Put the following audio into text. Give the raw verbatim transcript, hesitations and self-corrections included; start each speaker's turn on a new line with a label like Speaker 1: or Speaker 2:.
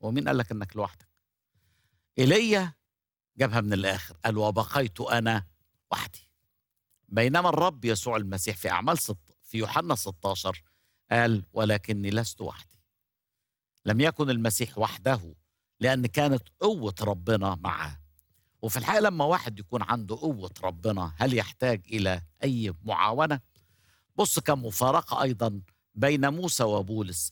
Speaker 1: ومين قال لك انك لوحدك؟ ايليا جابها من الاخر، قال وبقيت انا وحدي. بينما الرب يسوع المسيح في اعمال ست في يوحنا ستاشر قال ولكني لست وحدي. لم يكن المسيح وحده لان كانت قوه ربنا معه. وفي الحقيقه لما واحد يكون عنده قوه ربنا هل يحتاج الى اي معاونه؟ بص كم مفارقه ايضا بين موسى وبولس.